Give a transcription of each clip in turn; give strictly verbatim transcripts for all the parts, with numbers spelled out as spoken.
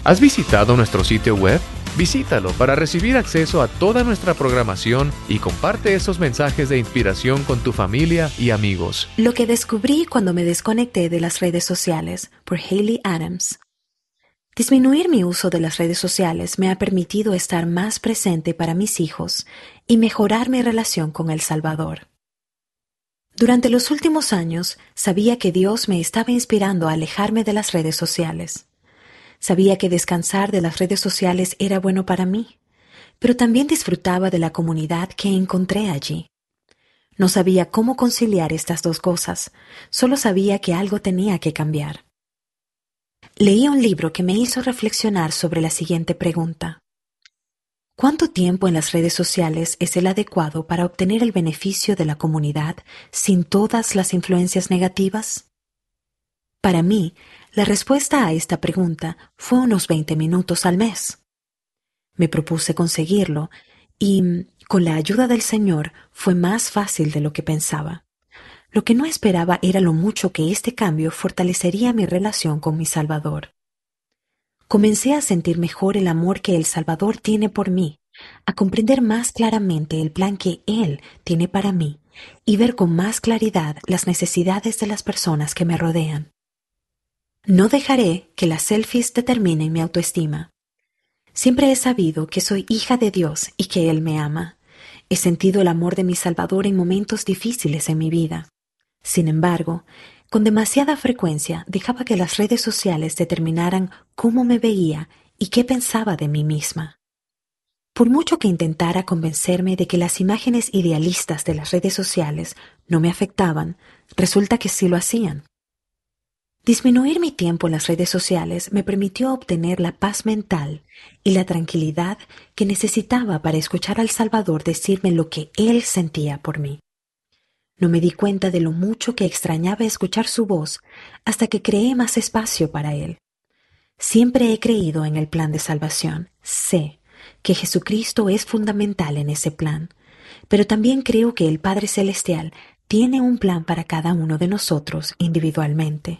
¿Has visitado nuestro sitio web? Visítalo para recibir acceso a toda nuestra programación y comparte esos mensajes de inspiración con tu familia y amigos. Lo que descubrí cuando me desconecté de las redes sociales, por Haley Adams. Disminuir mi uso de las redes sociales me ha permitido estar más presente para mis hijos y mejorar mi relación con El Salvador. Durante los últimos años, sabía que Dios me estaba inspirando a alejarme de las redes sociales. Sabía que descansar de las redes sociales era bueno para mí, pero también disfrutaba de la comunidad que encontré allí. No sabía cómo conciliar estas dos cosas, solo sabía que algo tenía que cambiar. Leí un libro que me hizo reflexionar sobre la siguiente pregunta. ¿Cuánto tiempo en las redes sociales es el adecuado para obtener el beneficio de la comunidad sin todas las influencias negativas? Para mí, la respuesta a esta pregunta fue unos veinte minutos al mes. Me propuse conseguirlo y, con la ayuda del Señor, fue más fácil de lo que pensaba. Lo que no esperaba era lo mucho que este cambio fortalecería mi relación con mi Salvador. Comencé a sentir mejor el amor que el Salvador tiene por mí, a comprender más claramente el plan que Él tiene para mí y ver con más claridad las necesidades de las personas que me rodean. No dejaré que las selfies determinen mi autoestima. Siempre he sabido que soy hija de Dios y que Él me ama. He sentido el amor de mi Salvador en momentos difíciles en mi vida. Sin embargo, con demasiada frecuencia dejaba que las redes sociales determinaran cómo me veía y qué pensaba de mí misma. Por mucho que intentara convencerme de que las imágenes idealistas de las redes sociales no me afectaban, resulta que sí lo hacían. Disminuir mi tiempo en las redes sociales me permitió obtener la paz mental y la tranquilidad que necesitaba para escuchar al Salvador decirme lo que Él sentía por mí. No me di cuenta de lo mucho que extrañaba escuchar su voz hasta que creé más espacio para Él. Siempre he creído en el plan de salvación. Sé que Jesucristo es fundamental en ese plan, pero también creo que el Padre Celestial tiene un plan para cada uno de nosotros individualmente.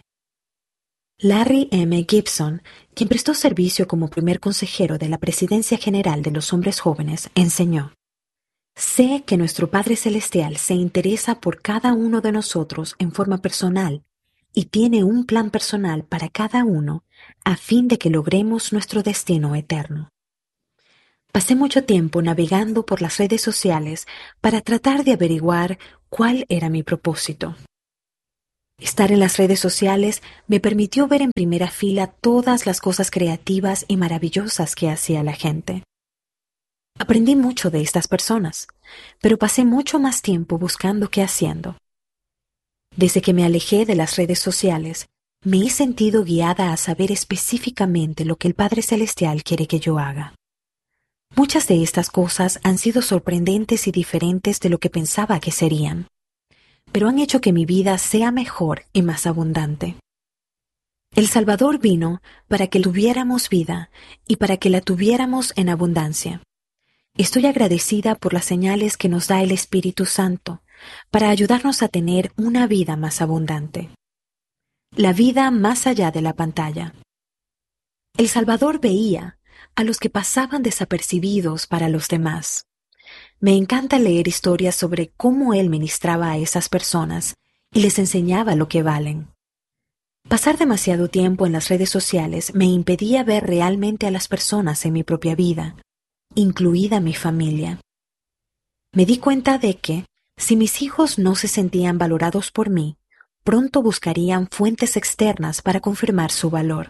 Larry M. Gibson, quien prestó servicio como primer consejero de la Presidencia General de los Hombres Jóvenes, enseñó: sé que nuestro Padre Celestial se interesa por cada uno de nosotros en forma personal y tiene un plan personal para cada uno a fin de que logremos nuestro destino eterno. Pasé mucho tiempo navegando por las redes sociales para tratar de averiguar cuál era mi propósito. Estar en las redes sociales me permitió ver en primera fila todas las cosas creativas y maravillosas que hacía la gente. Aprendí mucho de estas personas, pero pasé mucho más tiempo buscando qué haciendo. Desde que me alejé de las redes sociales, me he sentido guiada a saber específicamente lo que el Padre Celestial quiere que yo haga. Muchas de estas cosas han sido sorprendentes y diferentes de lo que pensaba que serían, pero han hecho que mi vida sea mejor y más abundante. El Salvador vino para que tuviéramos vida y para que la tuviéramos en abundancia. Estoy agradecida por las señales que nos da el Espíritu Santo para ayudarnos a tener una vida más abundante. La vida más allá de la pantalla. El Salvador veía a los que pasaban desapercibidos para los demás. Me encanta leer historias sobre cómo Él ministraba a esas personas y les enseñaba lo que valen. Pasar demasiado tiempo en las redes sociales me impedía ver realmente a las personas en mi propia vida, incluida mi familia. Me di cuenta de que, si mis hijos no se sentían valorados por mí, pronto buscarían fuentes externas para confirmar su valor.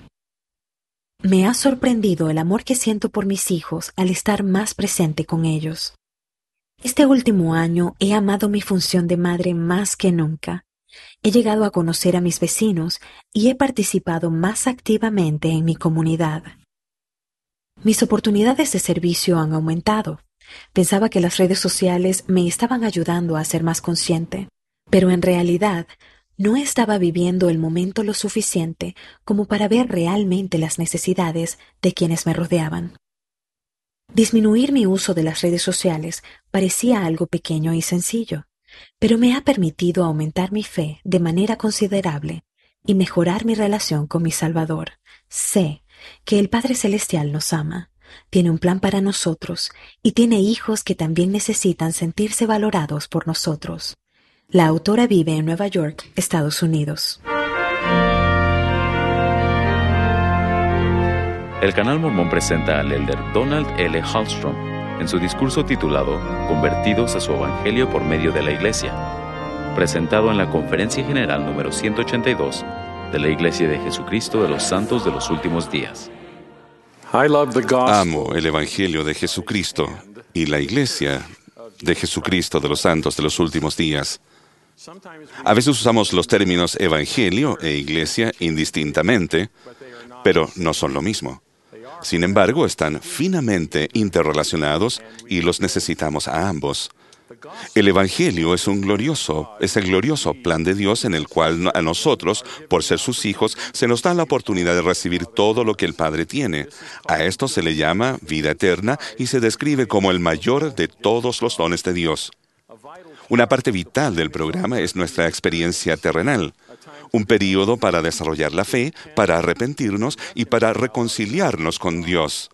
Me ha sorprendido el amor que siento por mis hijos al estar más presente con ellos. Este último año he amado mi función de madre más que nunca. He llegado a conocer a mis vecinos y he participado más activamente en mi comunidad. Mis oportunidades de servicio han aumentado. Pensaba que las redes sociales me estaban ayudando a ser más consciente, pero en realidad no estaba viviendo el momento lo suficiente como para ver realmente las necesidades de quienes me rodeaban. Disminuir mi uso de las redes sociales parecía algo pequeño y sencillo, pero me ha permitido aumentar mi fe de manera considerable y mejorar mi relación con mi Salvador. Sé que el Padre Celestial nos ama, tiene un plan para nosotros y tiene hijos que también necesitan sentirse valorados por nosotros. La autora vive en Nueva York, Estados Unidos. El Canal Mormón presenta al elder Donald L. Hallstrom en su discurso titulado Convertidos a su Evangelio por medio de la Iglesia, presentado en la Conferencia General número ciento ochenta y dos de la Iglesia de Jesucristo de los Santos de los Últimos Días. Amo el Evangelio de Jesucristo y la Iglesia de Jesucristo de los Santos de los Últimos Días. A veces usamos los términos Evangelio e Iglesia indistintamente, pero no son lo mismo. Sin embargo, están finamente interrelacionados y los necesitamos a ambos. El Evangelio es un glorioso, es el glorioso plan de Dios en el cual a nosotros, por ser sus hijos, se nos da la oportunidad de recibir todo lo que el Padre tiene. A esto se le llama vida eterna y se describe como el mayor de todos los dones de Dios. Una parte vital del programa es nuestra experiencia terrenal, un período para desarrollar la fe, para arrepentirnos y para reconciliarnos con Dios.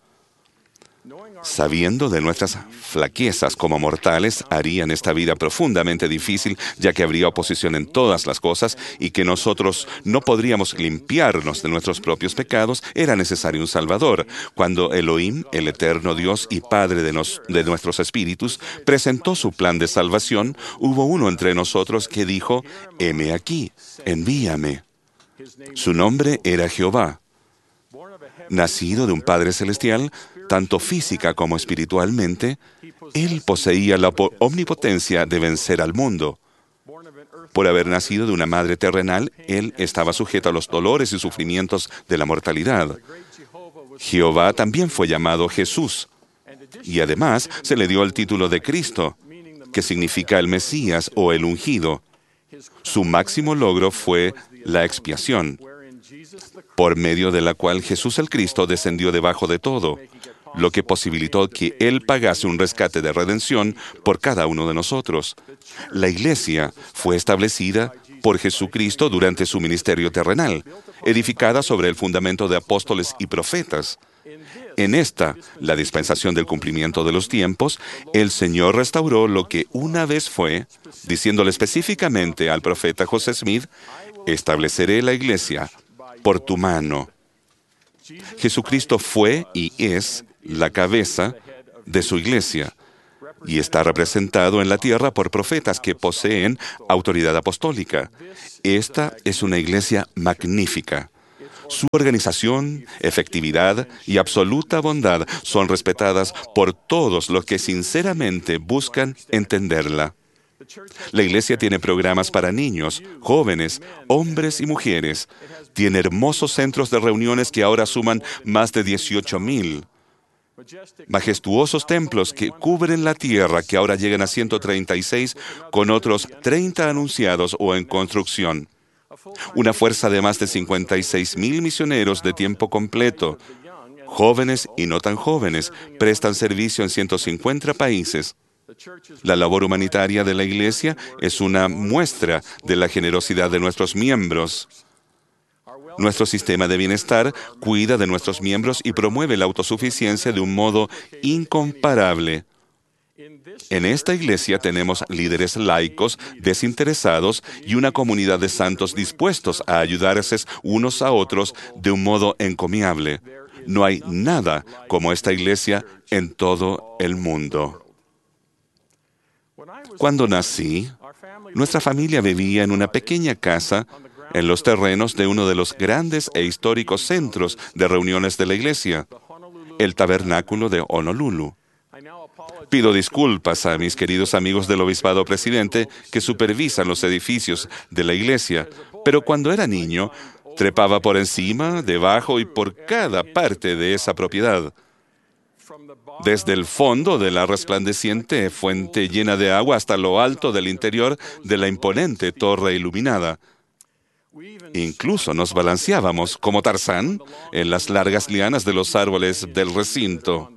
Sabiendo de nuestras flaquezas como mortales, harían esta vida profundamente difícil, ya que habría oposición en todas las cosas y que nosotros no podríamos limpiarnos de nuestros propios pecados, era necesario un Salvador. Cuando Elohim, el eterno Dios y Padre de, nos, de nuestros espíritus, presentó su plan de salvación, hubo uno entre nosotros que dijo, «Heme aquí, envíame». Su nombre era Jehová. Nacido de un Padre Celestial, tanto física como espiritualmente, Él poseía la omnipotencia de vencer al mundo. Por haber nacido de una madre terrenal, Él estaba sujeto a los dolores y sufrimientos de la mortalidad. Jehová también fue llamado Jesús, y además se le dio el título de Cristo, que significa el Mesías o el ungido. Su máximo logro fue la expiación, por medio de la cual Jesús el Cristo descendió debajo de todo, lo que posibilitó que Él pagase un rescate de redención por cada uno de nosotros. La Iglesia fue establecida por Jesucristo durante su ministerio terrenal, edificada sobre el fundamento de apóstoles y profetas. En esta, la dispensación del cumplimiento de los tiempos, el Señor restauró lo que una vez fue, diciéndole específicamente al profeta José Smith, «Estableceré la Iglesia por tu mano». Jesucristo fue y es la cabeza de su Iglesia y está representado en la tierra por profetas que poseen autoridad apostólica. Esta es una Iglesia magnífica. Su organización, efectividad y absoluta bondad son respetadas por todos los que sinceramente buscan entenderla. La Iglesia tiene programas para niños, jóvenes, hombres y mujeres. Tiene hermosos centros de reuniones que ahora suman más de dieciocho mil. Majestuosos templos que cubren la tierra que ahora llegan a ciento treinta y seis, con otros treinta anunciados o en construcción. Una fuerza de más de cincuenta y seis mil misioneros de tiempo completo. Jóvenes y no tan jóvenes prestan servicio en ciento cincuenta países. La labor humanitaria de la Iglesia es una muestra de la generosidad de nuestros miembros. Nuestro sistema de bienestar cuida de nuestros miembros y promueve la autosuficiencia de un modo incomparable. En esta Iglesia tenemos líderes laicos, desinteresados y una comunidad de santos dispuestos a ayudarse unos a otros de un modo encomiable. No hay nada como esta Iglesia en todo el mundo. Cuando nací, nuestra familia vivía en una pequeña casa en los terrenos de uno de los grandes e históricos centros de reuniones de la Iglesia, el Tabernáculo de Honolulu. Pido disculpas a mis queridos amigos del Obispado Presidente que supervisan los edificios de la Iglesia, pero cuando era niño, trepaba por encima, debajo y por cada parte de esa propiedad. Desde el fondo de la resplandeciente fuente llena de agua hasta lo alto del interior de la imponente torre iluminada. Incluso nos balanceábamos como Tarzán en las largas lianas de los árboles del recinto.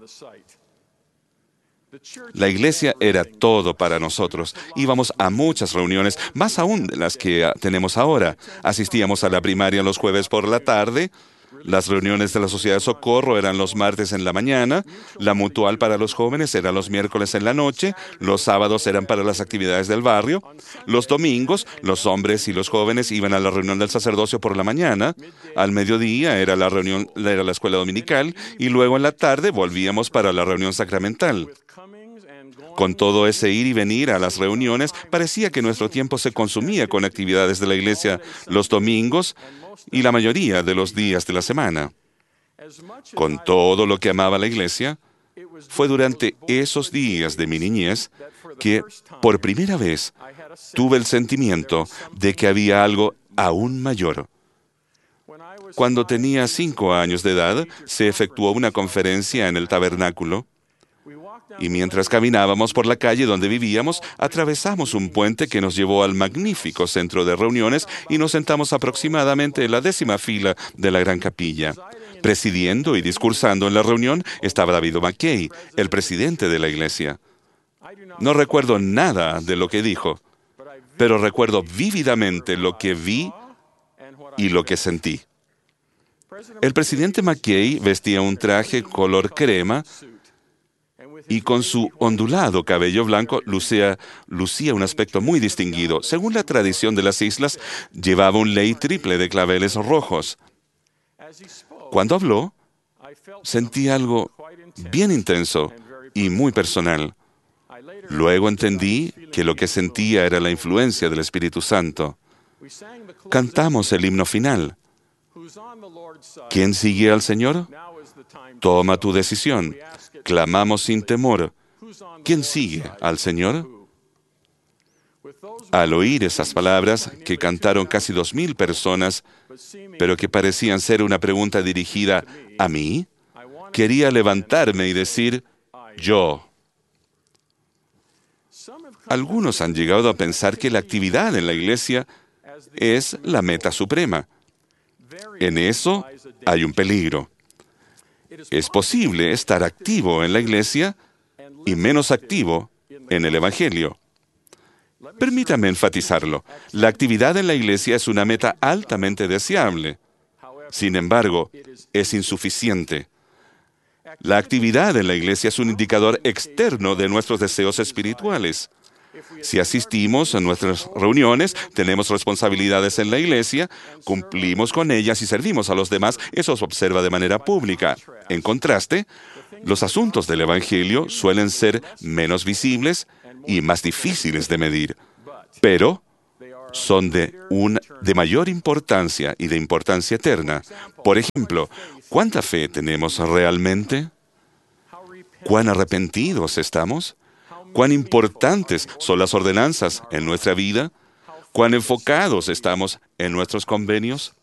La Iglesia era todo para nosotros. Íbamos a muchas reuniones, más aún de las que tenemos ahora. Asistíamos a la primaria los jueves por la tarde, Las reuniones de la Sociedad de Socorro eran los martes en la mañana, la Mutual para los jóvenes era los miércoles en la noche, los sábados eran para las actividades del barrio, los domingos los hombres y los jóvenes iban a la reunión del sacerdocio por la mañana, al mediodía era la reunión, era la escuela dominical y luego en la tarde volvíamos para la reunión sacramental. Con todo ese ir y venir a las reuniones, parecía que nuestro tiempo se consumía con actividades de la iglesia los domingos y la mayoría de los días de la semana. Con todo lo que amaba la iglesia, fue durante esos días de mi niñez que, por primera vez, tuve el sentimiento de que había algo aún mayor. Cuando tenía cinco años de edad, se efectuó una conferencia en el tabernáculo. Y mientras caminábamos por la calle donde vivíamos, atravesamos un puente que nos llevó al magnífico centro de reuniones y nos sentamos aproximadamente en la décima fila de la gran capilla. Presidiendo y discursando en la reunión estaba David McKay, el presidente de la iglesia. No recuerdo nada de lo que dijo, pero recuerdo vívidamente lo que vi y lo que sentí. El presidente McKay vestía un traje color crema y con su ondulado cabello blanco lucía, lucía un aspecto muy distinguido. Según la tradición de las islas, llevaba un lei triple de claveles rojos. Cuando habló, sentí algo bien intenso y muy personal. Luego entendí que lo que sentía era la influencia del Espíritu Santo. Cantamos el himno final. ¿Quién sigue al Señor? Toma tu decisión. Clamamos sin temor. ¿Quién sigue al Señor? Al oír esas palabras, que cantaron casi dos mil personas, pero que parecían ser una pregunta dirigida a mí, quería levantarme y decir, yo. Algunos han llegado a pensar que la actividad en la iglesia es la meta suprema. En eso hay un peligro. Es posible estar activo en la iglesia y menos activo en el Evangelio. Permítame enfatizarlo. La actividad en la iglesia es una meta altamente deseable. Sin embargo, es insuficiente. La actividad en la iglesia es un indicador externo de nuestros deseos espirituales. Si asistimos a nuestras reuniones, tenemos responsabilidades en la iglesia, cumplimos con ellas y servimos a los demás, eso se observa de manera pública. En contraste, los asuntos del Evangelio suelen ser menos visibles y más difíciles de medir, pero son de, un, de mayor importancia y de importancia eterna. Por ejemplo, ¿cuánta fe tenemos realmente? ¿Cuán arrepentidos estamos? ¿Cuán importantes son las ordenanzas en nuestra vida? ¿Cuán enfocados estamos en nuestros convenios?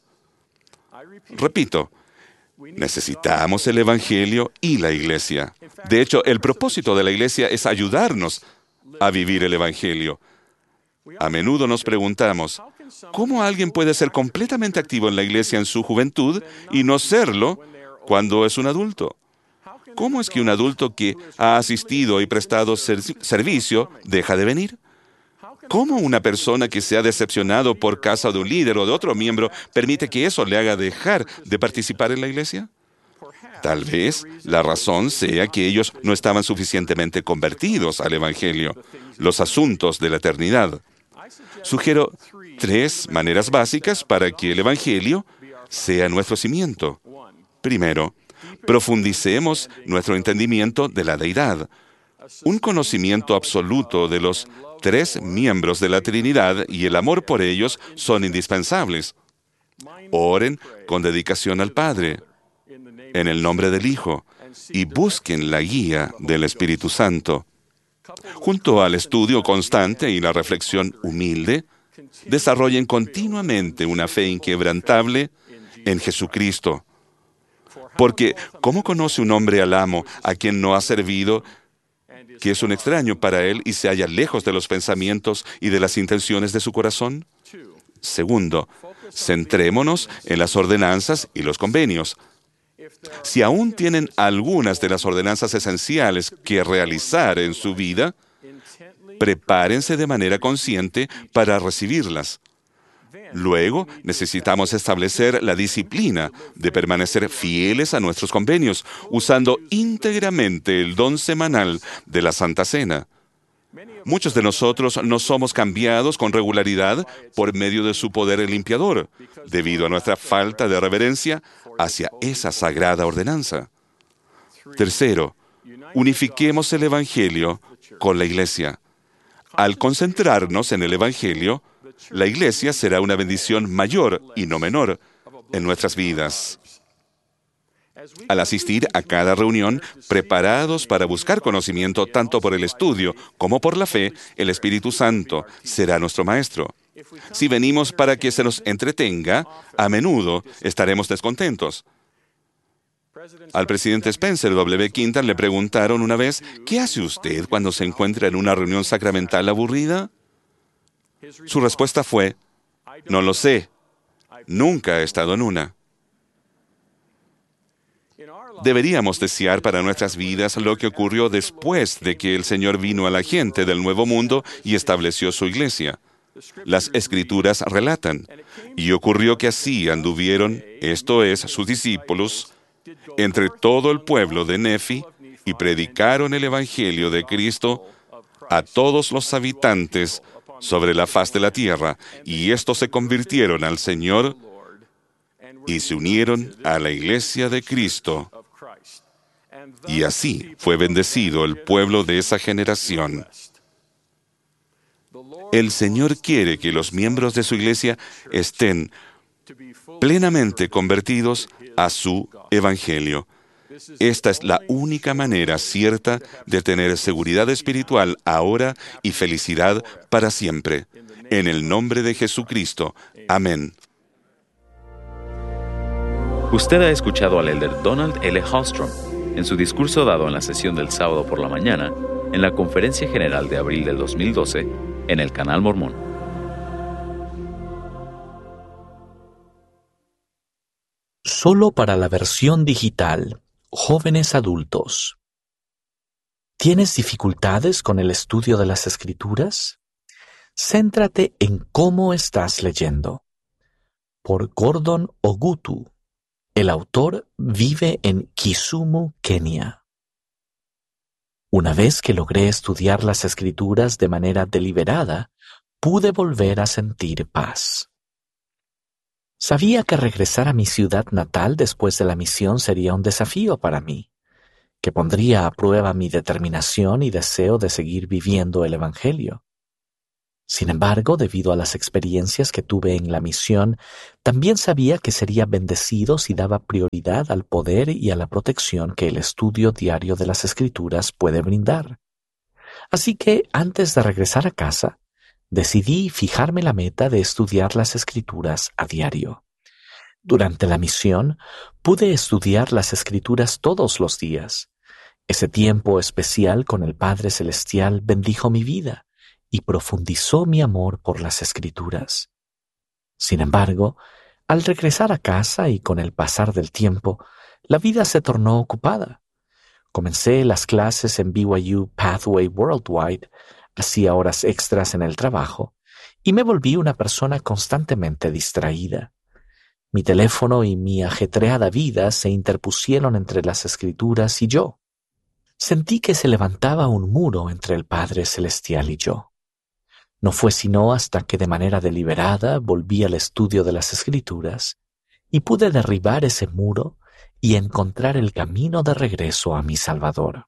Repito, necesitamos el Evangelio y la iglesia. De hecho, el propósito de la iglesia es ayudarnos a vivir el Evangelio. A menudo nos preguntamos, ¿cómo alguien puede ser completamente activo en la iglesia en su juventud y no serlo cuando es un adulto? ¿Cómo es que un adulto que ha asistido y prestado ser- servicio deja de venir? ¿Cómo una persona que se ha decepcionado por causa de un líder o de otro miembro permite que eso le haga dejar de participar en la iglesia? Tal vez la razón sea que ellos no estaban suficientemente convertidos al Evangelio, los asuntos de la eternidad. Sugiero tres maneras básicas para que el Evangelio sea nuestro cimiento. Primero, profundicemos nuestro entendimiento de la deidad. Un conocimiento absoluto de los tres miembros de la Trinidad y el amor por ellos son indispensables. Oren con dedicación al Padre, en el nombre del Hijo, y busquen la guía del Espíritu Santo. Junto al estudio constante y la reflexión humilde, desarrollen continuamente una fe inquebrantable en Jesucristo. Porque, ¿cómo conoce un hombre al amo a quien no ha servido, que es un extraño para él y se halla lejos de los pensamientos y de las intenciones de su corazón? Segundo, centrémonos en las ordenanzas y los convenios. Si aún tienen algunas de las ordenanzas esenciales que realizar en su vida, prepárense de manera consciente para recibirlas. Luego, necesitamos establecer la disciplina de permanecer fieles a nuestros convenios, usando íntegramente el don semanal de la Santa Cena. Muchos de nosotros no somos cambiados con regularidad por medio de su poder limpiador, debido a nuestra falta de reverencia hacia esa sagrada ordenanza. Tercero, unifiquemos el Evangelio con la Iglesia. Al concentrarnos en el Evangelio, la Iglesia será una bendición mayor y no menor en nuestras vidas. Al asistir a cada reunión, preparados para buscar conocimiento tanto por el estudio como por la fe, el Espíritu Santo será nuestro Maestro. Si venimos para que se nos entretenga, a menudo estaremos descontentos. Al presidente Spencer W. Quintan le preguntaron una vez, ¿qué hace usted cuando se encuentra en una reunión sacramental aburrida? Su respuesta fue, no lo sé, nunca he estado en una. Deberíamos desear para nuestras vidas lo que ocurrió después de que el Señor vino a la gente del Nuevo Mundo y estableció su iglesia. Las Escrituras relatan, y ocurrió que así anduvieron, esto es, sus discípulos, entre todo el pueblo de Nefi, y predicaron el Evangelio de Cristo a todos los habitantes sobre la faz de la tierra, y estos se convirtieron al Señor y se unieron a la iglesia de Cristo. Y así fue bendecido el pueblo de esa generación. El Señor quiere que los miembros de su iglesia estén plenamente convertidos a su Evangelio. Esta es la única manera cierta de tener seguridad espiritual ahora y felicidad para siempre. En el nombre de Jesucristo. Amén. Usted ha escuchado al elder Donald L. Hallstrom en su discurso dado en la sesión del sábado por la mañana en la Conferencia General de abril del dos mil doce en el Canal Mormón. Solo para la versión digital, jóvenes adultos. ¿Tienes dificultades con el estudio de las Escrituras? Céntrate en cómo estás leyendo. Por Gordon Ogutu. El autor vive en Kisumu, Kenia. Una vez que logré estudiar las Escrituras de manera deliberada, pude volver a sentir paz. Sabía que regresar a mi ciudad natal después de la misión sería un desafío para mí, que pondría a prueba mi determinación y deseo de seguir viviendo el Evangelio. Sin embargo, debido a las experiencias que tuve en la misión, también sabía que sería bendecido si daba prioridad al poder y a la protección que el estudio diario de las Escrituras puede brindar. Así que, antes de regresar a casa, decidí fijarme la meta de estudiar las Escrituras a diario. Durante la misión, pude estudiar las Escrituras todos los días. Ese tiempo especial con el Padre Celestial bendijo mi vida y profundizó mi amor por las Escrituras. Sin embargo, al regresar a casa y con el pasar del tiempo, la vida se tornó ocupada. Comencé las clases en B Y U Pathway Worldwide, hacía horas extras en el trabajo y me volví una persona constantemente distraída. Mi teléfono y mi ajetreada vida se interpusieron entre las Escrituras y yo. Sentí que se levantaba un muro entre el Padre Celestial y yo. No fue sino hasta que de manera deliberada volví al estudio de las Escrituras y pude derribar ese muro y encontrar el camino de regreso a mi Salvador.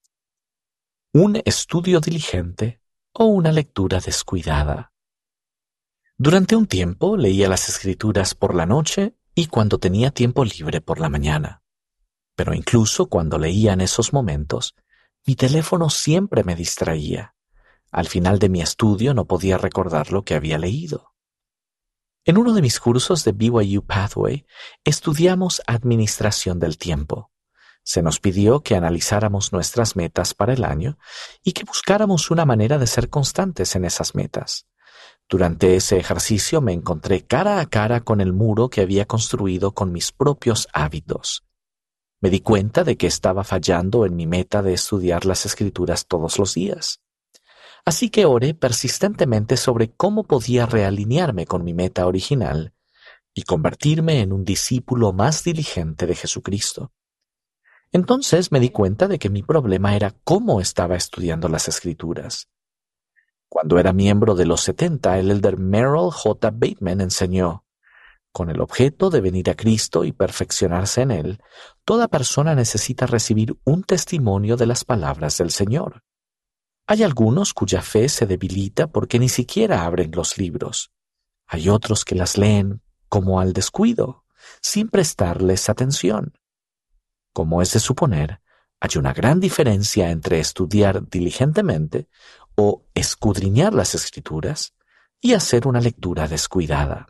Un estudio diligente o una lectura descuidada. Durante un tiempo leía las Escrituras por la noche y cuando tenía tiempo libre por la mañana. Pero incluso cuando leía en esos momentos, mi teléfono siempre me distraía. Al final de mi estudio no podía recordar lo que había leído. En uno de mis cursos de B Y U Pathway, estudiamos administración del tiempo. Se nos pidió que analizáramos nuestras metas para el año y que buscáramos una manera de ser constantes en esas metas. Durante ese ejercicio me encontré cara a cara con el muro que había construido con mis propios hábitos. Me di cuenta de que estaba fallando en mi meta de estudiar las Escrituras todos los días. Así que oré persistentemente sobre cómo podía realinearme con mi meta original y convertirme en un discípulo más diligente de Jesucristo. Entonces me di cuenta de que mi problema era cómo estaba estudiando las Escrituras. Cuando era miembro de los setenta, el elder Merrill J. Bateman enseñó: con el objeto de venir a Cristo y perfeccionarse en Él, toda persona necesita recibir un testimonio de las palabras del Señor. Hay algunos cuya fe se debilita porque ni siquiera abren los libros. Hay otros que las leen como al descuido, sin prestarles atención. Como es de suponer, hay una gran diferencia entre estudiar diligentemente o escudriñar las Escrituras y hacer una lectura descuidada.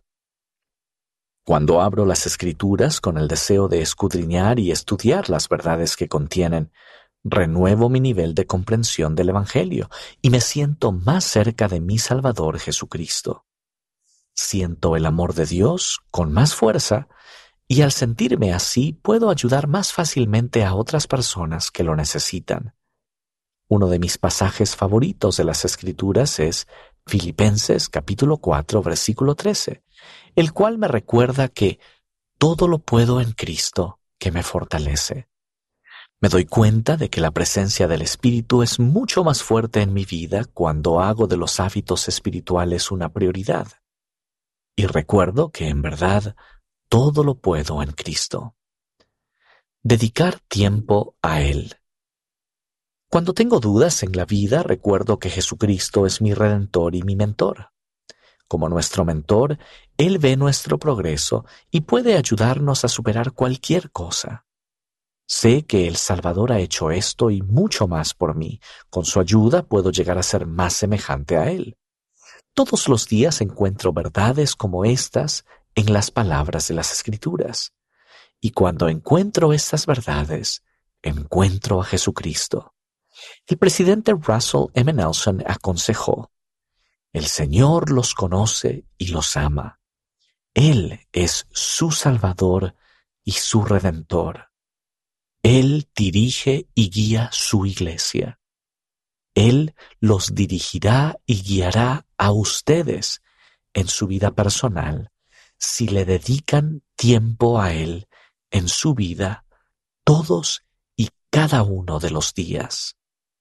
Cuando abro las Escrituras con el deseo de escudriñar y estudiar las verdades que contienen, renuevo mi nivel de comprensión del Evangelio y me siento más cerca de mi Salvador Jesucristo. Siento el amor de Dios con más fuerza y al sentirme así puedo ayudar más fácilmente a otras personas que lo necesitan. Uno de mis pasajes favoritos de las Escrituras es Filipenses capítulo cuatro, versículo trece, el cual me recuerda que todo lo puedo en Cristo que me fortalece. Me doy cuenta de que la presencia del Espíritu es mucho más fuerte en mi vida cuando hago de los hábitos espirituales una prioridad. Y recuerdo que en verdad todo lo puedo en Cristo. Dedicar tiempo a Él. Cuando tengo dudas en la vida, recuerdo que Jesucristo es mi Redentor y mi mentor. Como nuestro mentor, Él ve nuestro progreso y puede ayudarnos a superar cualquier cosa. Sé que el Salvador ha hecho esto y mucho más por mí. Con su ayuda puedo llegar a ser más semejante a Él. Todos los días encuentro verdades como estas en las palabras de las Escrituras. Y cuando encuentro estas verdades, encuentro a Jesucristo. El presidente Russell M. Nelson aconsejó: el Señor los conoce y los ama. Él es su Salvador y su Redentor. Él dirige y guía su iglesia. Él los dirigirá y guiará a ustedes en su vida personal si le dedican tiempo a Él en su vida todos y cada uno de los días.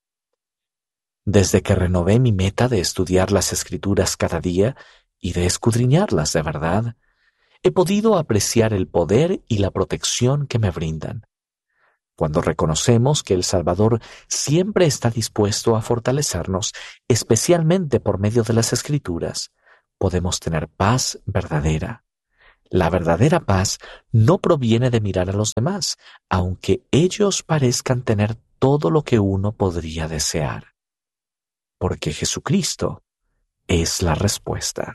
Desde que renové mi meta de estudiar las Escrituras cada día y de escudriñarlas de verdad, he podido apreciar el poder y la protección que me brindan. Cuando reconocemos que el Salvador siempre está dispuesto a fortalecernos, especialmente por medio de las Escrituras, podemos tener paz verdadera. La verdadera paz no proviene de mirar a los demás, aunque ellos parezcan tener todo lo que uno podría desear. Porque Jesucristo es la respuesta.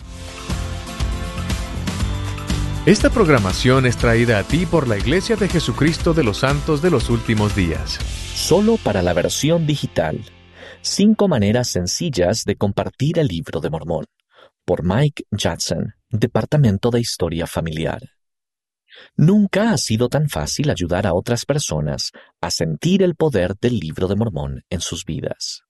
Esta programación es traída a ti por la Iglesia de Jesucristo de los Santos de los Últimos Días. Solo para la versión digital. Cinco maneras sencillas de compartir el Libro de Mormón. Por Mike Judson, Departamento de Historia Familiar. Nunca ha sido tan fácil ayudar a otras personas a sentir el poder del Libro de Mormón en sus vidas.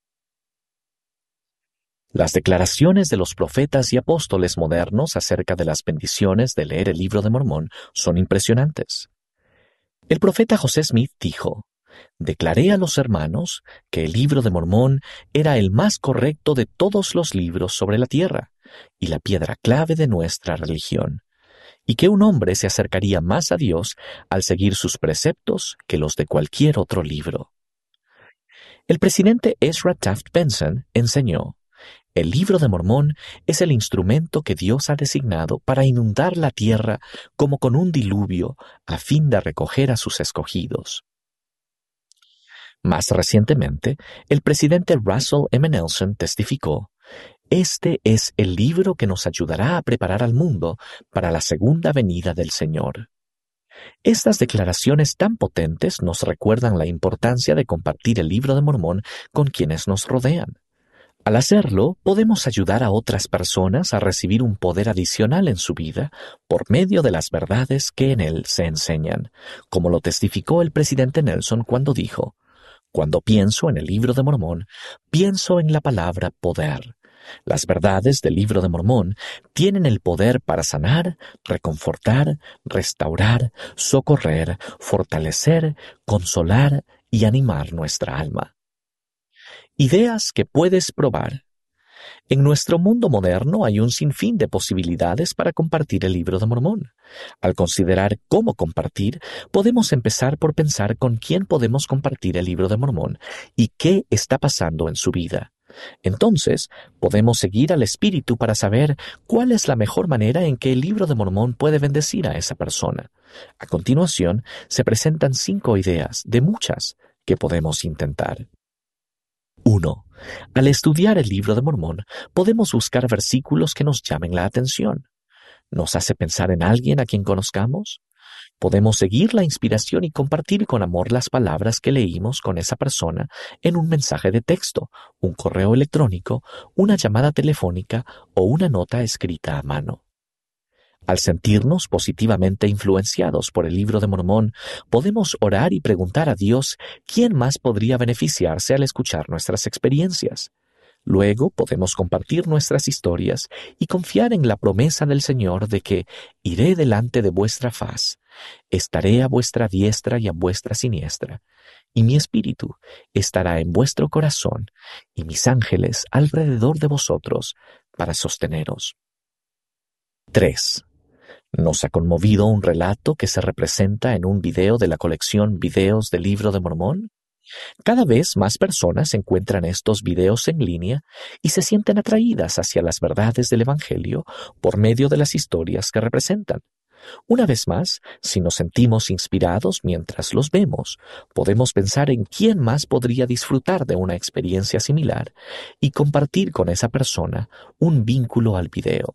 Las declaraciones de los profetas y apóstoles modernos acerca de las bendiciones de leer el Libro de Mormón son impresionantes. El profeta José Smith dijo: «Declaré a los hermanos que el Libro de Mormón era el más correcto de todos los libros sobre la tierra y la piedra clave de nuestra religión, y que un hombre se acercaría más a Dios al seguir sus preceptos que los de cualquier otro libro». El presidente Ezra Taft Benson enseñó: «El Libro de Mormón es el instrumento que Dios ha designado para inundar la tierra como con un diluvio a fin de recoger a sus escogidos». Más recientemente, el presidente Russell M. Nelson testificó: «Este es el libro que nos ayudará a preparar al mundo para la segunda venida del Señor». Estas declaraciones tan potentes nos recuerdan la importancia de compartir el Libro de Mormón con quienes nos rodean. Al hacerlo, podemos ayudar a otras personas a recibir un poder adicional en su vida por medio de las verdades que en él se enseñan, como lo testificó el presidente Nelson cuando dijo: Cuando pienso en el Libro de Mormón, pienso en la palabra poder. Las verdades del Libro de Mormón tienen el poder para sanar, reconfortar, restaurar, socorrer, fortalecer, consolar y animar nuestra alma. Ideas que puedes probar. En nuestro mundo moderno hay un sinfín de posibilidades para compartir el Libro de Mormón. Al considerar cómo compartir, podemos empezar por pensar con quién podemos compartir el Libro de Mormón y qué está pasando en su vida. Entonces, podemos seguir al Espíritu para saber cuál es la mejor manera en que el Libro de Mormón puede bendecir a esa persona. A continuación, se presentan cinco ideas, de muchas, que podemos intentar. uno. Al estudiar el Libro de Mormón, podemos buscar versículos que nos llamen la atención. ¿Nos hace pensar en alguien a quien conozcamos? Podemos seguir la inspiración y compartir con amor las palabras que leímos con esa persona en un mensaje de texto, un correo electrónico, una llamada telefónica o una nota escrita a mano. Al sentirnos positivamente influenciados por el Libro de Mormón, podemos orar y preguntar a Dios quién más podría beneficiarse al escuchar nuestras experiencias. Luego podemos compartir nuestras historias y confiar en la promesa del Señor de que iré delante de vuestra faz, estaré a vuestra diestra y a vuestra siniestra, y mi espíritu estará en vuestro corazón y mis ángeles alrededor de vosotros para sosteneros. tres. ¿Nos ha conmovido un relato que se representa en un video de la colección Videos del Libro de Mormón? Cada vez más personas encuentran estos videos en línea y se sienten atraídas hacia las verdades del Evangelio por medio de las historias que representan. Una vez más, si nos sentimos inspirados mientras los vemos, podemos pensar en quién más podría disfrutar de una experiencia similar y compartir con esa persona un vínculo al video.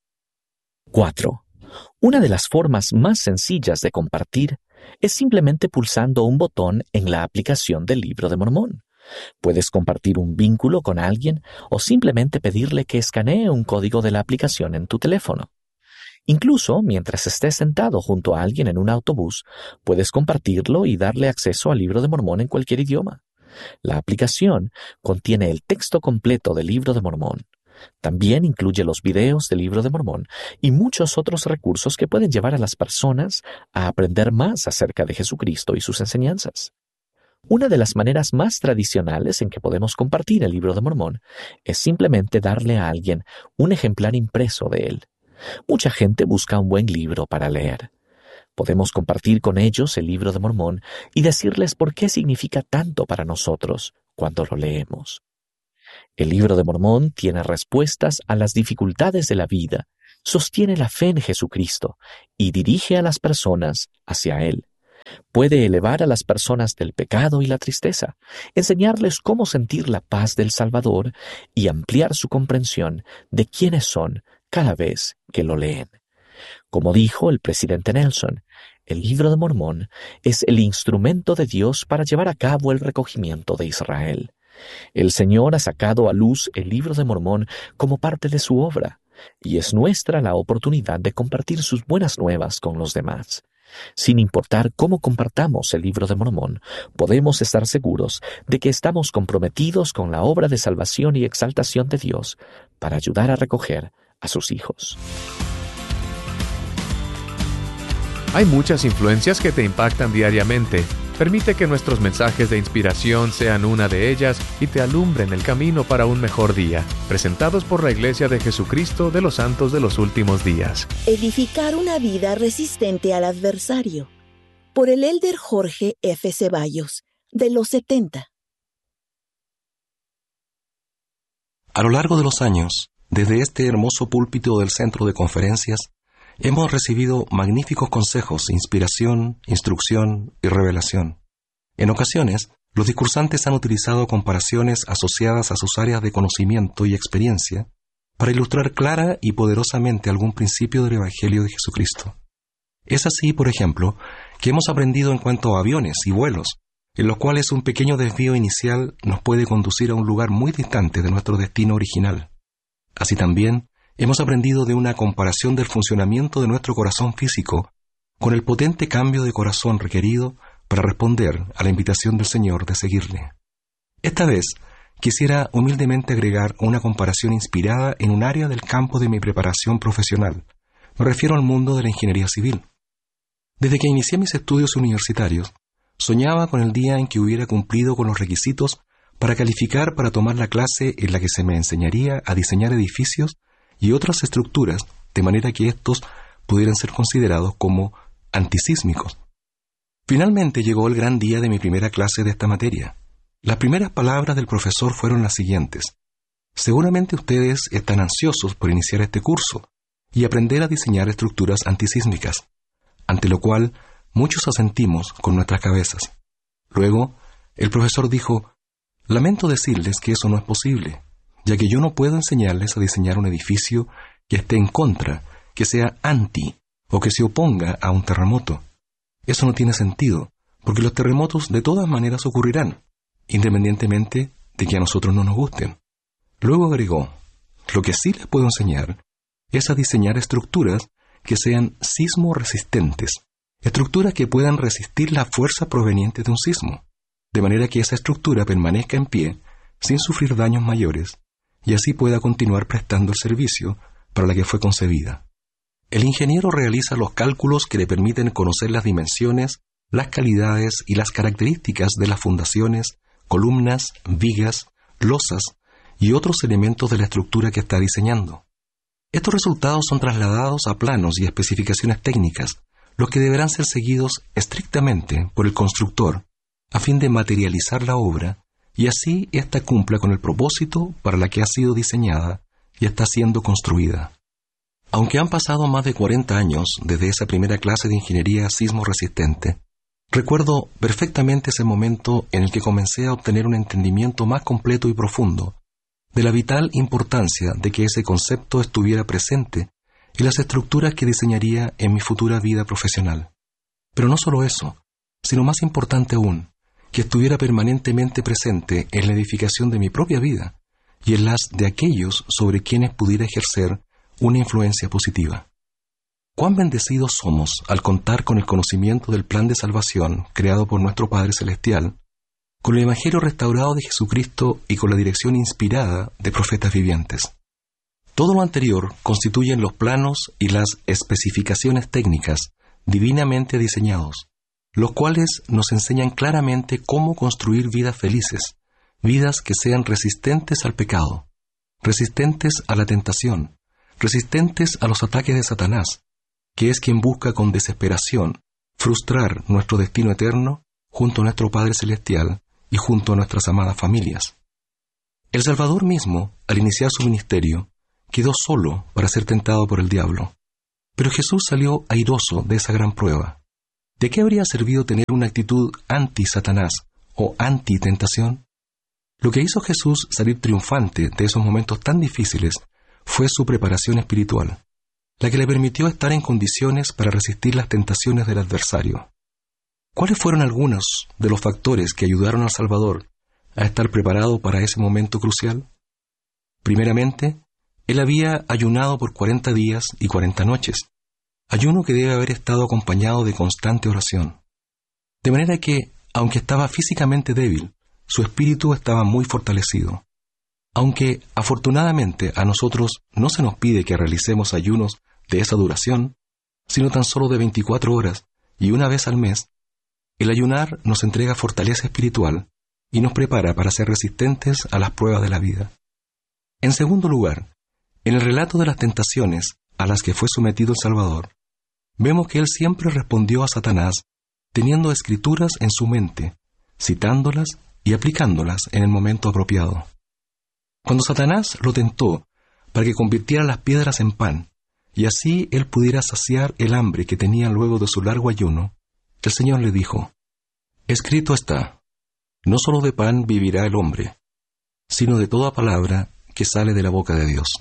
cuatro. Una de las formas más sencillas de compartir es simplemente pulsando un botón en la aplicación del Libro de Mormón. Puedes compartir un vínculo con alguien o simplemente pedirle que escanee un código de la aplicación en tu teléfono. Incluso mientras estés sentado junto a alguien en un autobús, puedes compartirlo y darle acceso al Libro de Mormón en cualquier idioma. La aplicación contiene el texto completo del Libro de Mormón. También incluye los videos del Libro de Mormón y muchos otros recursos que pueden llevar a las personas a aprender más acerca de Jesucristo y sus enseñanzas. Una de las maneras más tradicionales en que podemos compartir el Libro de Mormón es simplemente darle a alguien un ejemplar impreso de él. Mucha gente busca un buen libro para leer. Podemos compartir con ellos el Libro de Mormón y decirles por qué significa tanto para nosotros cuando lo leemos. El Libro de Mormón tiene respuestas a las dificultades de la vida, sostiene la fe en Jesucristo y dirige a las personas hacia Él. Puede elevar a las personas del pecado y la tristeza, enseñarles cómo sentir la paz del Salvador y ampliar su comprensión de quiénes son cada vez que lo leen. Como dijo el presidente Nelson, el Libro de Mormón es el instrumento de Dios para llevar a cabo el recogimiento de Israel. El Señor ha sacado a luz el Libro de Mormón como parte de su obra, y es nuestra la oportunidad de compartir sus buenas nuevas con los demás. Sin importar cómo compartamos el Libro de Mormón, podemos estar seguros de que estamos comprometidos con la obra de salvación y exaltación de Dios para ayudar a recoger a sus hijos. Hay muchas influencias que te impactan diariamente. Permite que nuestros mensajes de inspiración sean una de ellas y te alumbren el camino para un mejor día. Presentados por la Iglesia de Jesucristo de los Santos de los Últimos Días. Edificar una vida resistente al adversario. Por el elder Jorge F. Ceballos, de los setenta. A lo largo de los años, desde este hermoso púlpito del centro de conferencias, hemos recibido magníficos consejos, inspiración, instrucción y revelación. En ocasiones, los discursantes han utilizado comparaciones asociadas a sus áreas de conocimiento y experiencia para ilustrar clara y poderosamente algún principio del Evangelio de Jesucristo. Es así, por ejemplo, que hemos aprendido en cuanto a aviones y vuelos, en los cuales un pequeño desvío inicial nos puede conducir a un lugar muy distante de nuestro destino original. Así también, hemos aprendido de una comparación del funcionamiento de nuestro corazón físico con el potente cambio de corazón requerido para responder a la invitación del Señor de seguirle. Esta vez, quisiera humildemente agregar una comparación inspirada en un área del campo de mi preparación profesional. Me refiero al mundo de la ingeniería civil. Desde que inicié mis estudios universitarios, soñaba con el día en que hubiera cumplido con los requisitos para calificar para tomar la clase en la que se me enseñaría a diseñar edificios y otras estructuras de manera que estos pudieran ser considerados como antisísmicos. Finalmente llegó el gran día de mi primera clase de esta materia. Las primeras palabras del profesor fueron las siguientes: seguramente ustedes están ansiosos por iniciar este curso y aprender a diseñar estructuras antisísmicas, ante lo cual muchos asentimos con nuestras cabezas. Luego, el profesor dijo: lamento decirles que eso no es posible, ya que yo no puedo enseñarles a diseñar un edificio que esté en contra, que sea anti, o que se oponga a un terremoto. Eso no tiene sentido, porque los terremotos de todas maneras ocurrirán, independientemente de que a nosotros no nos gusten. Luego agregó: lo que sí les puedo enseñar es a diseñar estructuras que sean sismo resistentes, estructuras que puedan resistir la fuerza proveniente de un sismo, de manera que esa estructura permanezca en pie sin sufrir daños mayores y así pueda continuar prestando el servicio para la que fue concebida. El ingeniero realiza los cálculos que le permiten conocer las dimensiones, las calidades y las características de las fundaciones, columnas, vigas, losas y otros elementos de la estructura que está diseñando. Estos resultados son trasladados a planos y especificaciones técnicas, los que deberán ser seguidos estrictamente por el constructor a fin de materializar la obra y así ésta cumpla con el propósito para la que ha sido diseñada y está siendo construida. Aunque han pasado más de cuarenta años desde esa primera clase de ingeniería sismo resistente, recuerdo perfectamente ese momento en el que comencé a obtener un entendimiento más completo y profundo de la vital importancia de que ese concepto estuviera presente en las estructuras que diseñaría en mi futura vida profesional. Pero no solo eso, sino más importante aún, que estuviera permanentemente presente en la edificación de mi propia vida y en las de aquellos sobre quienes pudiera ejercer una influencia positiva. Cuán bendecidos somos al contar con el conocimiento del plan de salvación creado por nuestro Padre Celestial, con el Evangelio restaurado de Jesucristo y con la dirección inspirada de profetas vivientes. Todo lo anterior constituyen los planos y las especificaciones técnicas divinamente diseñados, los cuales nos enseñan claramente cómo construir vidas felices, vidas que sean resistentes al pecado, resistentes a la tentación, resistentes a los ataques de Satanás, que es quien busca con desesperación frustrar nuestro destino eterno junto a nuestro Padre Celestial y junto a nuestras amadas familias. El Salvador mismo, al iniciar su ministerio, quedó solo para ser tentado por el diablo, pero Jesús salió airoso de esa gran prueba. ¿De qué habría servido tener una actitud anti-Satanás o anti-tentación? Lo que hizo Jesús salir triunfante de esos momentos tan difíciles fue su preparación espiritual, la que le permitió estar en condiciones para resistir las tentaciones del adversario. ¿Cuáles fueron algunos de los factores que ayudaron al Salvador a estar preparado para ese momento crucial? Primeramente, él había ayunado por cuarenta días y cuarenta noches, ayuno que debe haber estado acompañado de constante oración. De manera que, aunque estaba físicamente débil, su espíritu estaba muy fortalecido. Aunque, afortunadamente, a nosotros no se nos pide que realicemos ayunos de esa duración, sino tan solo de veinticuatro horas y una vez al mes, el ayunar nos entrega fortaleza espiritual y nos prepara para ser resistentes a las pruebas de la vida. En segundo lugar, en el relato de las tentaciones a las que fue sometido el Salvador, vemos que él siempre respondió a Satanás teniendo escrituras en su mente, citándolas y aplicándolas en el momento apropiado. Cuando Satanás lo tentó para que convirtiera las piedras en pan, y así él pudiera saciar el hambre que tenía luego de su largo ayuno, el Señor le dijo: escrito está, no solo de pan vivirá el hombre, sino de toda palabra que sale de la boca de Dios.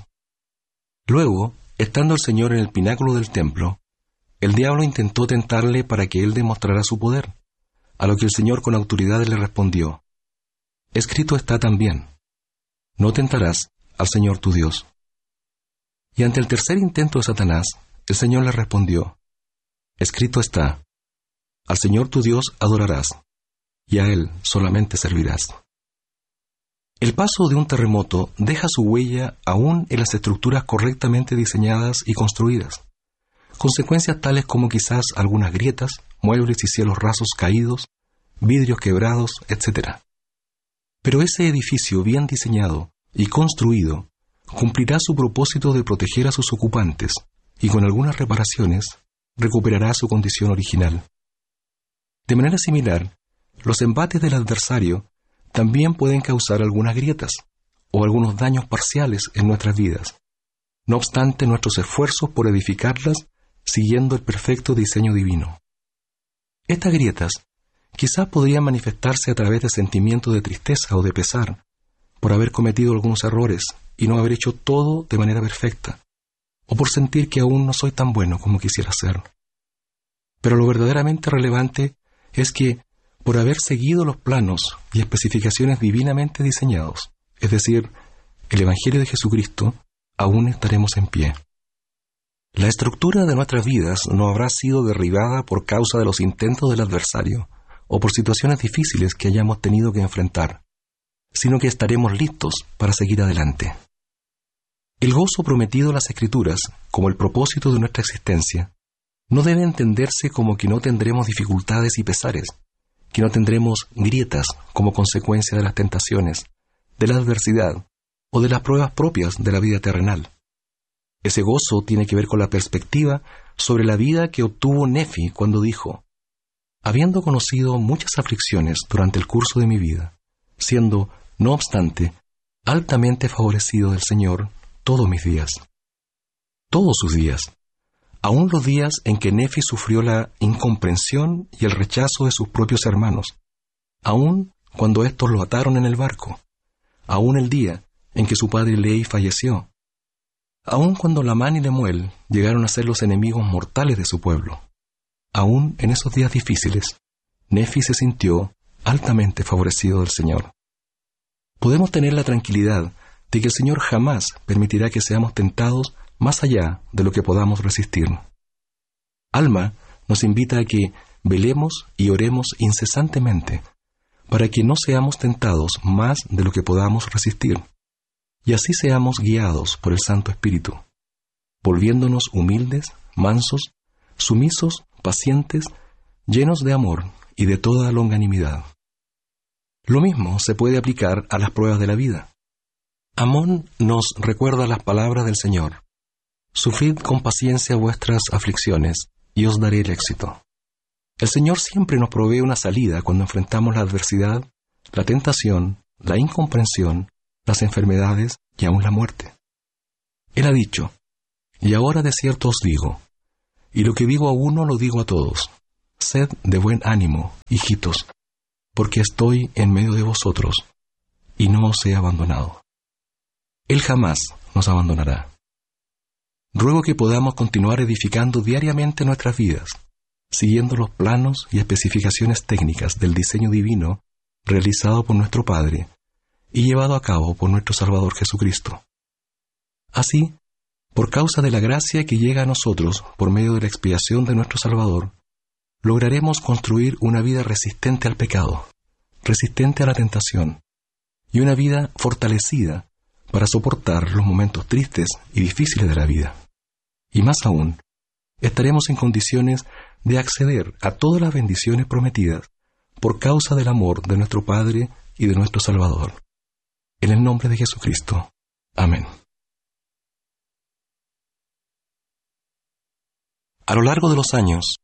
Luego, estando el Señor en el pináculo del templo, el diablo intentó tentarle para que él demostrara su poder, a lo que el Señor con autoridad le respondió: escrito está también, no tentarás al Señor tu Dios. Y ante el tercer intento de Satanás, el Señor le respondió: escrito está, Al Señor tu Dios adorarás, y a Él solamente servirás. El paso de un terremoto deja su huella aún en las estructuras correctamente diseñadas y construidas. Consecuencias tales como quizás algunas grietas, muebles y cielos rasos caídos, vidrios quebrados, etcétera. Pero ese edificio bien diseñado y construido cumplirá su propósito de proteger a sus ocupantes y con algunas reparaciones recuperará su condición original. De manera similar, los embates del adversario también pueden causar algunas grietas o algunos daños parciales en nuestras vidas. No obstante, nuestros esfuerzos por edificarlas siguiendo el perfecto diseño divino. Estas grietas quizás podrían manifestarse a través de sentimientos de tristeza o de pesar por haber cometido algunos errores y no haber hecho todo de manera perfecta, o por sentir que aún no soy tan bueno como quisiera ser. Pero lo verdaderamente relevante es que, por haber seguido los planos y especificaciones divinamente diseñados, es decir, el Evangelio de Jesucristo, aún estaremos en pie. La estructura de nuestras vidas no habrá sido derribada por causa de los intentos del adversario o por situaciones difíciles que hayamos tenido que enfrentar, sino que estaremos listos para seguir adelante. El gozo prometido en las Escrituras, como el propósito de nuestra existencia, no debe entenderse como que no tendremos dificultades y pesares, que no tendremos grietas como consecuencia de las tentaciones, de la adversidad o de las pruebas propias de la vida terrenal. Ese gozo tiene que ver con la perspectiva sobre la vida que obtuvo Nefi cuando dijo: habiendo conocido muchas aflicciones durante el curso de mi vida, siendo, no obstante, altamente favorecido del Señor todos mis días. Todos sus días, aun los días en que Nefi sufrió la incomprensión y el rechazo de sus propios hermanos, aun cuando éstos lo ataron en el barco, aun el día en que su padre Lehi falleció, aun cuando Lamán y Lemuel llegaron a ser los enemigos mortales de su pueblo, aun en esos días difíciles, Nefi se sintió altamente favorecido del Señor. Podemos tener la tranquilidad de que el Señor jamás permitirá que seamos tentados más allá de lo que podamos resistir. Alma nos invita a que velemos y oremos incesantemente para que no seamos tentados más de lo que podamos resistir, y así seamos guiados por el Santo Espíritu, volviéndonos humildes, mansos, sumisos, pacientes, llenos de amor y de toda longanimidad. Lo mismo se puede aplicar a las pruebas de la vida. Amón nos recuerda las palabras del Señor: sufrid con paciencia vuestras aflicciones, y os daré el éxito. El Señor siempre nos provee una salida cuando enfrentamos la adversidad, la tentación, la incomprensión, las enfermedades y aún la muerte. Él ha dicho: y ahora de cierto os digo, y lo que digo a uno lo digo a todos, sed de buen ánimo, hijitos, porque estoy en medio de vosotros, y no os he abandonado. Él jamás nos abandonará. Ruego que podamos continuar edificando diariamente nuestras vidas, siguiendo los planos y especificaciones técnicas del diseño divino realizado por nuestro Padre y llevado a cabo por nuestro Salvador Jesucristo. Así, por causa de la gracia que llega a nosotros por medio de la expiación de nuestro Salvador, lograremos construir una vida resistente al pecado, resistente a la tentación, y una vida fortalecida para soportar los momentos tristes y difíciles de la vida. Y más aún, estaremos en condiciones de acceder a todas las bendiciones prometidas por causa del amor de nuestro Padre y de nuestro Salvador. En el nombre de Jesucristo. Amén. A lo largo de los años,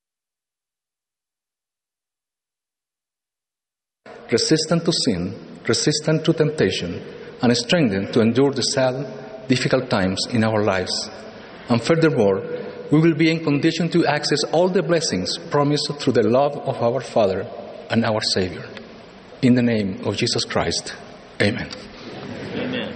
resistant to sin, resistant to temptation, and strengthened to endure the sad, difficult times in our lives. And furthermore, we will be in condition to access all the blessings promised through the love of our Father and our Savior. In the name of Jesus Christ. Amen. Amen.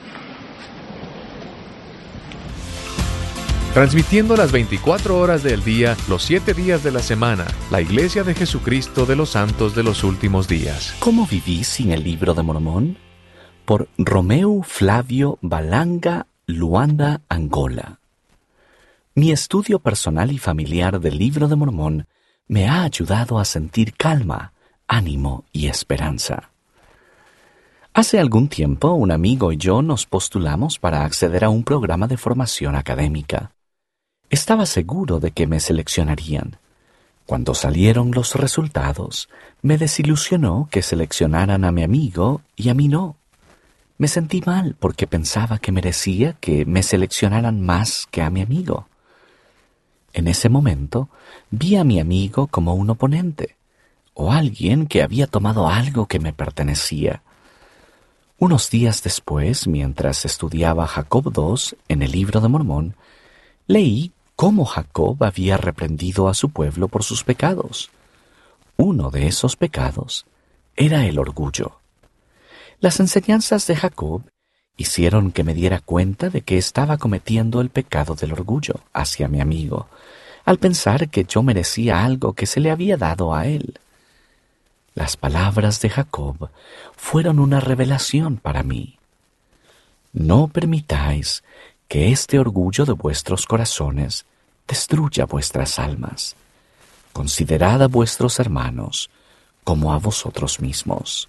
Transmitiendo las veinticuatro horas del día, los siete días de la semana, la Iglesia de Jesucristo de los Santos de los Últimos Días. ¿Cómo viví sin el Libro de Mormón? Por Romeu Flavio Balanga, Luanda, Angola. Mi estudio personal y familiar del Libro de Mormón me ha ayudado a sentir calma, ánimo y esperanza. Hace algún tiempo, un amigo y yo nos postulamos para acceder a un programa de formación académica. Estaba seguro de que me seleccionarían. Cuando salieron los resultados, me desilusionó que seleccionaran a mi amigo y a mí no. Me sentí mal porque pensaba que merecía que me seleccionaran más que a mi amigo. En ese momento, vi a mi amigo como un oponente, o alguien que había tomado algo que me pertenecía. Unos días después, mientras estudiaba Jacob dos en el Libro de Mormón, leí cómo Jacob había reprendido a su pueblo por sus pecados. Uno de esos pecados era el orgullo. Las enseñanzas de Jacob hicieron que me diera cuenta de que estaba cometiendo el pecado del orgullo hacia mi amigo, al pensar que yo merecía algo que se le había dado a él. Las palabras de Jacob fueron una revelación para mí. No permitáis que este orgullo de vuestros corazones destruya vuestras almas. Considerad a vuestros hermanos como a vosotros mismos.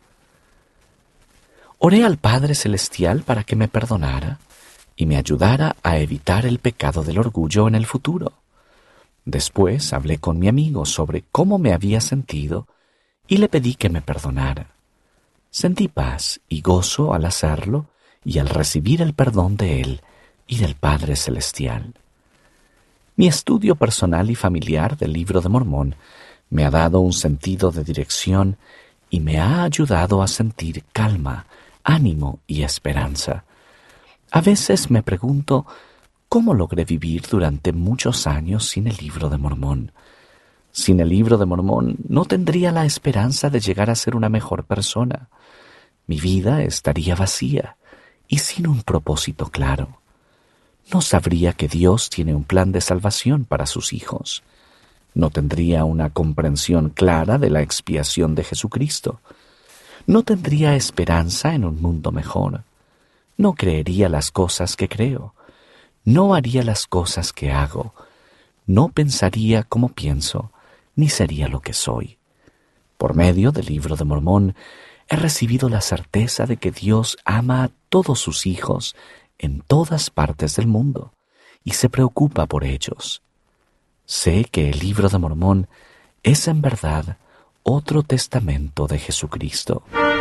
Oré al Padre Celestial para que me perdonara y me ayudara a evitar el pecado del orgullo en el futuro. Después hablé con mi amigo sobre cómo me había sentido y le pedí que me perdonara. Sentí paz y gozo al hacerlo y al recibir el perdón de Él y del Padre Celestial. Mi estudio personal y familiar del Libro de Mormón me ha dado un sentido de dirección y me ha ayudado a sentir calma, ánimo y esperanza. A veces me pregunto cómo logré vivir durante muchos años sin el Libro de Mormón. Sin el Libro de Mormón no tendría la esperanza de llegar a ser una mejor persona. Mi vida estaría vacía y sin un propósito claro. No sabría que Dios tiene un plan de salvación para sus hijos. No tendría una comprensión clara de la expiación de Jesucristo. No tendría esperanza en un mundo mejor. No creería las cosas que creo. No haría las cosas que hago. No pensaría como pienso, ni sería lo que soy. Por medio del Libro de Mormón, he recibido la certeza de que Dios ama a todos sus hijos en todas partes del mundo y se preocupa por ellos. Sé que el Libro de Mormón es en verdad otro testamento de Jesucristo.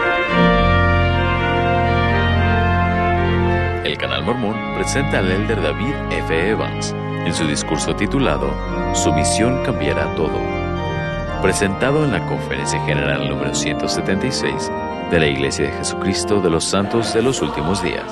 El Canal Mormón presenta al elder David F. Evans en su discurso titulado Su misión cambiará todo, presentado en la Conferencia General número ciento setenta y seis de la Iglesia de Jesucristo de los Santos de los Últimos Días.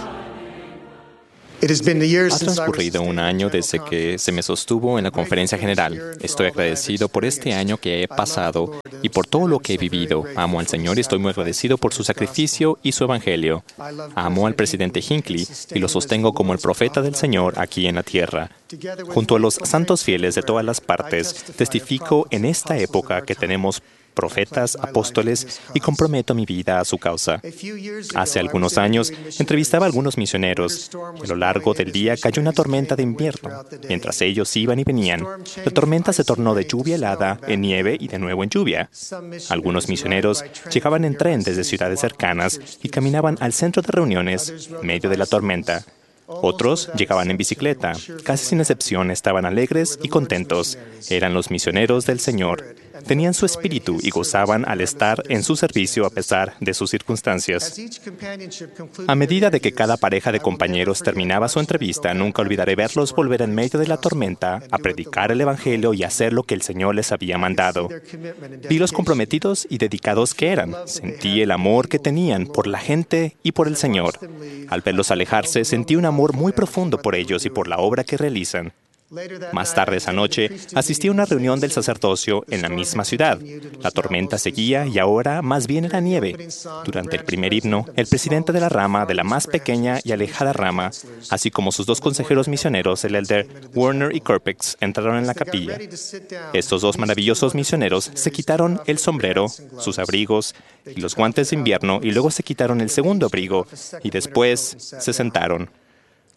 Ha transcurrido un año desde que se me sostuvo en la conferencia general. Estoy agradecido por este año que he pasado y por todo lo que he vivido. Amo al Señor y estoy muy agradecido por su sacrificio y su evangelio. Amo al presidente Hinckley y lo sostengo como el profeta del Señor aquí en la tierra. Junto a los santos fieles de todas las partes, testifico en esta época que tenemos profetas, apóstoles, y comprometo mi vida a su causa. Hace algunos años, entrevistaba a algunos misioneros, y a lo largo del día cayó una tormenta de invierno. Mientras ellos iban y venían, la tormenta se tornó de lluvia helada en nieve y de nuevo en lluvia. Algunos misioneros llegaban en tren desde ciudades cercanas y caminaban al centro de reuniones en medio de la tormenta. Otros llegaban en bicicleta. Casi sin excepción estaban alegres y contentos. Eran los misioneros del Señor. Tenían su espíritu y gozaban al estar en su servicio a pesar de sus circunstancias. A medida de que cada pareja de compañeros terminaba su entrevista, nunca olvidaré verlos volver en medio de la tormenta a predicar el Evangelio y hacer lo que el Señor les había mandado. Vi los comprometidos y dedicados que eran. Sentí el amor que tenían por la gente y por el Señor. Al verlos alejarse, sentí un amor muy profundo por ellos y por la obra que realizan. Más tarde esa noche, asistí a una reunión del sacerdocio en la misma ciudad. La tormenta seguía y ahora más bien era nieve. Durante el primer himno, el presidente de la rama de la más pequeña y alejada rama, así como sus dos consejeros misioneros, el elder Warner y Corpex, entraron en la capilla. Estos dos maravillosos misioneros se quitaron el sombrero, sus abrigos y los guantes de invierno y luego se quitaron el segundo abrigo y después se sentaron.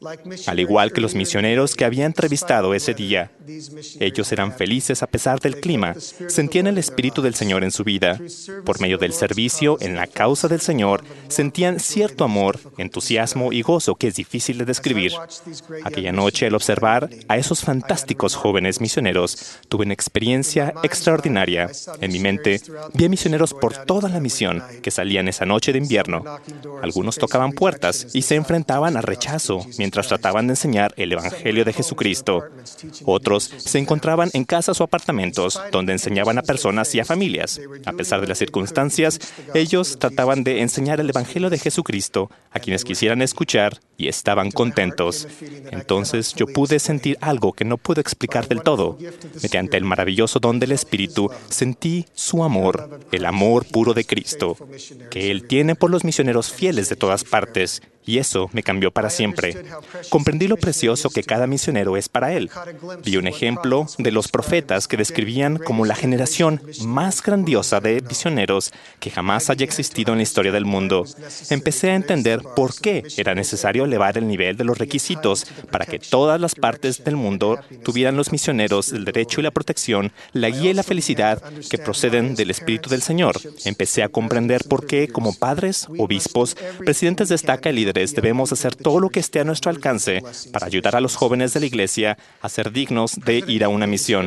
al igual que los misioneros que había entrevistado ese día. Ellos eran felices a pesar del clima, sentían el Espíritu del Señor en su vida. Por medio del servicio en la causa del Señor, sentían cierto amor, entusiasmo y gozo que es difícil de describir. Aquella noche, al observar a esos fantásticos jóvenes misioneros, tuve una experiencia extraordinaria. En mi mente, vi a misioneros por toda la misión que salían esa noche de invierno. Algunos tocaban puertas y se enfrentaban a rechazo mientras trataban de enseñar el Evangelio de Jesucristo. Otros se encontraban en casas o apartamentos donde enseñaban a personas y a familias. A pesar de las circunstancias, ellos trataban de enseñar el Evangelio de Jesucristo a quienes quisieran escuchar y estaban contentos. Entonces yo pude sentir algo que no puedo explicar del todo. Mediante el maravilloso don del Espíritu, sentí su amor, el amor puro de Cristo, que Él tiene por los misioneros fieles de todas partes. Y eso me cambió para siempre. Comprendí lo precioso que cada misionero es para Él. Vi un ejemplo de los profetas que describían como la generación más grandiosa de misioneros que jamás haya existido en la historia del mundo. Empecé a entender por qué era necesario elevar el nivel de los requisitos para que todas las partes del mundo tuvieran los misioneros el derecho y la protección, la guía y la felicidad que proceden del Espíritu del Señor. Empecé a comprender por qué, como padres, obispos, presidentes de estaca y líderes, debemos hacer todo lo que esté a nuestro alcance para ayudar a los jóvenes de la Iglesia a ser dignos de ir a una misión.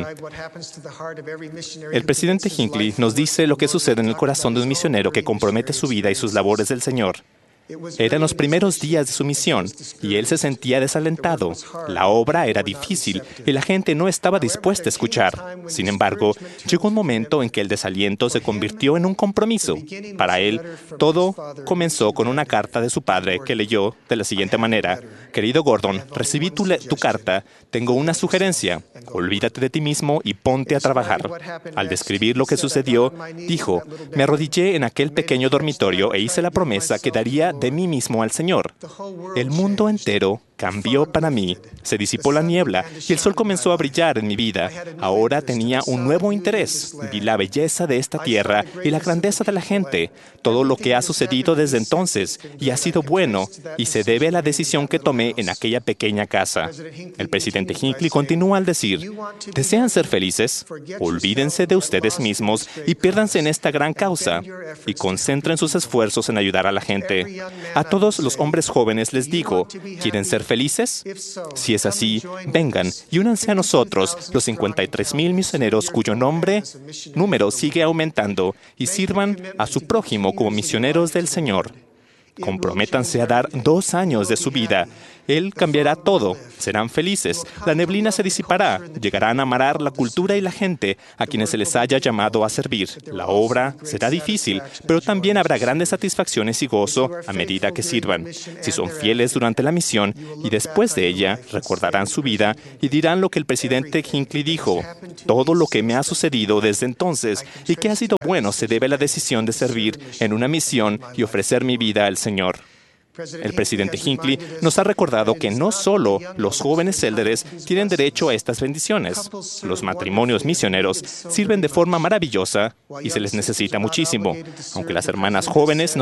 El presidente Hinckley nos dice lo que sucede en el corazón de un misionero que compromete su vida y sus labores del Señor. Eran los primeros días de su misión y él se sentía desalentado. La obra era difícil y la gente no estaba dispuesta a escuchar. Sin embargo, llegó un momento en que el desaliento se convirtió en un compromiso. Para él, todo comenzó con una carta de su padre que leyó de la siguiente manera: «Querido Gordon, recibí tu, tu carta. Tengo una sugerencia. Olvídate de ti mismo y ponte a trabajar». Al describir lo que sucedió, dijo: «Me arrodillé en aquel pequeño dormitorio e hice la promesa que daría de mí mismo al Señor. El mundo entero cambió para mí. Se disipó la niebla y el sol comenzó a brillar en mi vida. Ahora tenía un nuevo interés. Vi la belleza de esta tierra y la grandeza de la gente. Todo lo que ha sucedido desde entonces y ha sido bueno y se debe a la decisión que tomé en aquella pequeña casa». El presidente Hinckley continúa al decir: «¿Desean ser felices? Olvídense de ustedes mismos y piérdanse en esta gran causa y concentren sus esfuerzos en ayudar a la gente. A todos los hombres jóvenes les digo, ¿quieren ser felices? Si es así, vengan y únanse a nosotros, los cincuenta y tres mil misioneros cuyo nombre, número sigue aumentando, y sirvan a su prójimo como misioneros del Señor. Comprométanse a dar dos años de su vida. Él cambiará todo. Serán felices. La neblina se disipará. Llegarán a amar la cultura y la gente a quienes se les haya llamado a servir. La obra será difícil, pero también habrá grandes satisfacciones y gozo a medida que sirvan. Si son fieles durante la misión y después de ella, recordarán su vida y dirán lo que el presidente Hinckley dijo: todo lo que me ha sucedido desde entonces y que ha sido bueno se debe a la decisión de servir en una misión y ofrecer mi vida al Señor». El presidente Hinckley nos ha recordado que no solo los jóvenes élderes tienen derecho a estas bendiciones. Los matrimonios misioneros sirven de forma maravillosa y se les necesita muchísimo. Aunque las hermanas jóvenes no